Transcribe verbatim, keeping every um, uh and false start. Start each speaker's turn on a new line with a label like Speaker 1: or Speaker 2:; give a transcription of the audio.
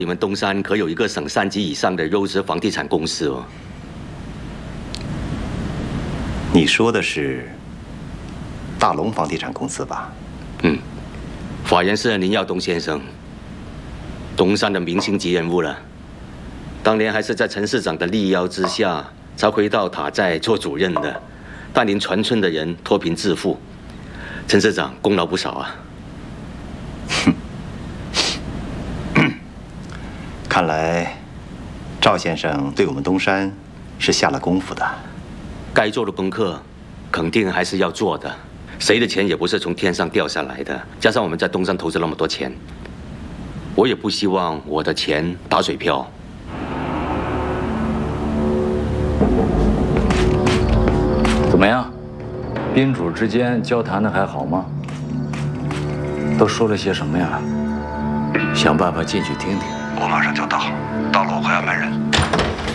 Speaker 1: 你们东山可有一个省三级以上的优质房地产公司哦？
Speaker 2: 你说的是大龙房地产公司吧？
Speaker 1: 嗯，法源是林耀东先生，东山的明星级人物了。当年还是在陈市长的力邀之下，才回到塔寨做主任的，带领全村的人脱贫致富。陈市长功劳不少啊。
Speaker 2: 看来赵先生对我们东山是下了功夫的。
Speaker 1: 该做的功课，肯定还是要做的。谁的钱也不是从天上掉下来的。加上我们在东山投资那么多钱，我也不希望我的钱打水漂。
Speaker 3: 怎么样？宾主之间交谈的还好吗？都说了些什么呀？想办法进去听听。
Speaker 4: 我马上就到，到了我快要门人。